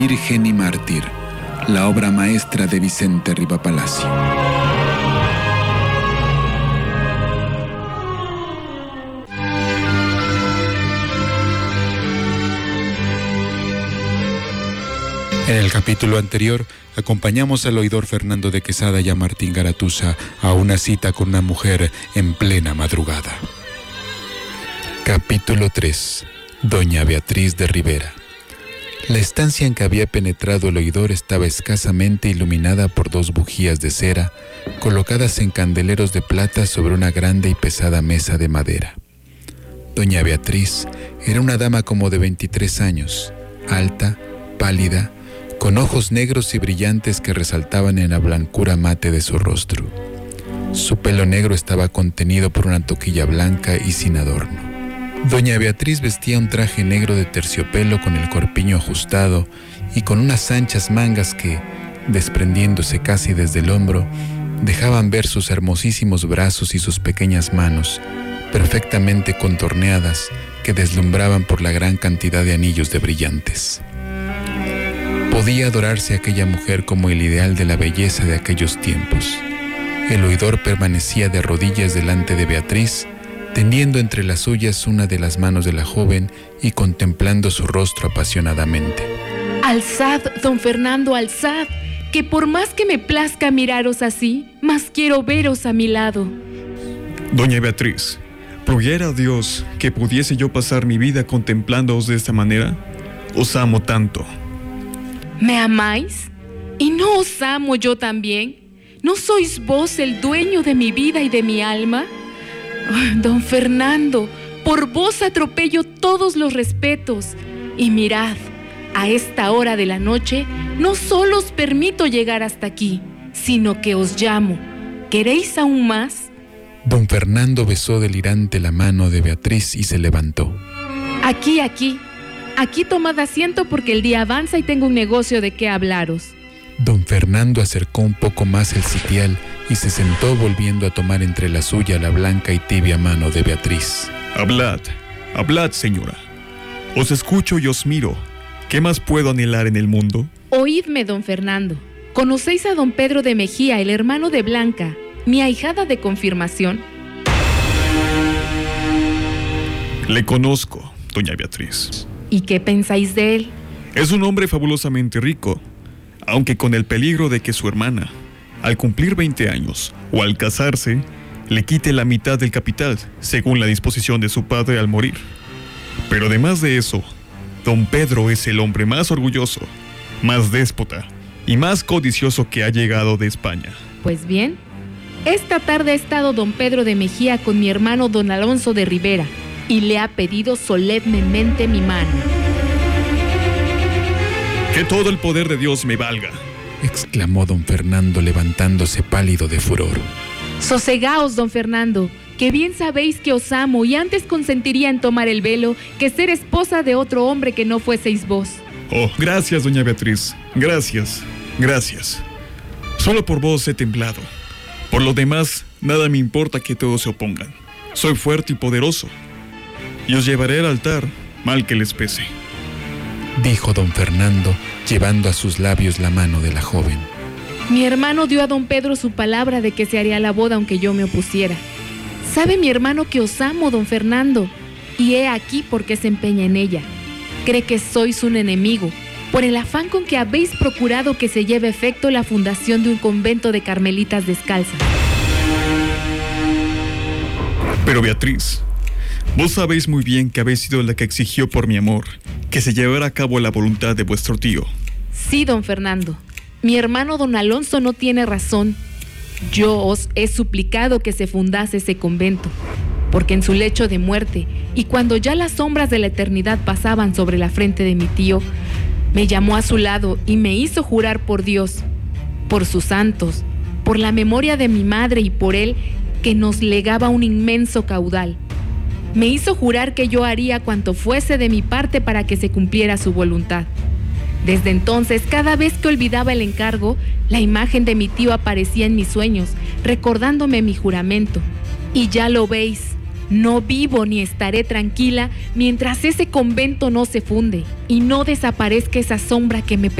Virgen y mártir, la obra maestra de Vicente Rivapalacio. En el capítulo anterior, acompañamos al oidor Fernando de Quesada y a Martín Garatuza a una cita con una mujer en plena madrugada. Capítulo 3. Doña Beatriz de Rivera. La estancia en que había penetrado el oidor estaba escasamente iluminada por 2 bujías de cera, colocadas en candeleros de plata sobre una grande y pesada mesa de madera. Doña Beatriz era una dama como de 23 años, alta, pálida, con ojos negros y brillantes que resaltaban en la blancura mate de su rostro. Su pelo negro estaba contenido por una toquilla blanca y sin adorno. Doña Beatriz vestía un traje negro de terciopelo con el corpiño ajustado y con unas anchas mangas que, desprendiéndose casi desde el hombro, dejaban ver sus hermosísimos brazos y sus pequeñas manos, perfectamente contorneadas, que deslumbraban por la gran cantidad de anillos de brillantes. Podía adorarse a aquella mujer como el ideal de la belleza de aquellos tiempos. El oidor permanecía de rodillas delante de Beatriz, tendiendo entre las suyas una de las manos de la joven y contemplando su rostro apasionadamente. Alzad, don Fernando, alzad, que por más que me plazca miraros así, más quiero veros a mi lado. Doña Beatriz, pluguiera Dios que pudiese yo pasar mi vida contemplándoos de esta manera. Os amo tanto. ¿Me amáis? ¿Y no os amo yo también? ¿No sois vos el dueño de mi vida y de mi alma? Don Fernando, por vos atropello todos los respetos. Y mirad, a esta hora de la noche, no solo os permito llegar hasta aquí, sino que os llamo. ¿Queréis aún más? Don Fernando besó delirante la mano de Beatriz y se levantó. Aquí tomad asiento porque el día avanza y tengo un negocio de qué hablaros. Don Fernando acercó un poco más el sitial y se sentó volviendo a tomar entre la suya la blanca y tibia mano de Beatriz. Hablad, señora. Os escucho y os miro. ¿Qué más puedo anhelar en el mundo? Oídme, don Fernando. ¿Conocéis a don Pedro de Mejía, el hermano de Blanca, mi ahijada de confirmación? Le conozco, doña Beatriz. ¿Y qué pensáis de él? Es un hombre fabulosamente rico, aunque con el peligro de que su hermana, al cumplir 20 años o al casarse, le quite la mitad del capital, según la disposición de su padre al morir. Pero además de eso, don Pedro es el hombre más orgulloso, más déspota y más codicioso que ha llegado de España. Pues bien, esta tarde ha estado don Pedro de Mejía con mi hermano don Alonso de Rivera y le ha pedido solemnemente mi mano. Que todo el poder de Dios me valga, exclamó don Fernando levantándose pálido de furor. Sosegaos, don Fernando, que bien sabéis que os amo y antes consentiría en tomar el velo que ser esposa de otro hombre que no fueseis vos. Oh, gracias, doña Beatriz, gracias. Solo por vos he temblado. Por lo demás, nada me importa que todos se opongan. Soy fuerte y poderoso, y os llevaré al altar, mal que les pese, dijo don Fernando, llevando a sus labios la mano de la joven. Mi hermano dio a don Pedro su palabra de que se haría la boda aunque yo me opusiera. Sabe mi hermano que os amo, don Fernando, y he aquí por qué se empeña en ella. Cree que sois un enemigo, por el afán con que habéis procurado que se lleve a efecto la fundación de un convento de carmelitas descalzas. Pero Beatriz, vos sabéis muy bien que habéis sido la que exigió por mi amor que se llevara a cabo la voluntad de vuestro tío. Sí, don Fernando. Mi hermano don Alonso no tiene razón. Yo os he suplicado que se fundase ese convento, porque en su lecho de muerte, y cuando ya las sombras de la eternidad pasaban sobre la frente de mi tío, me llamó a su lado y me hizo jurar por Dios, por sus santos, por la memoria de mi madre y por él, que nos legaba un inmenso caudal. Me hizo jurar que yo haría cuanto fuese de mi parte para que se cumpliera su voluntad. Desde entonces, cada vez que olvidaba el encargo, la imagen de mi tío aparecía en mis sueños, recordándome mi juramento. Y ya lo veis, No vivo ni estaré tranquila mientras ese convento no se funde y no desaparezca esa sombra que me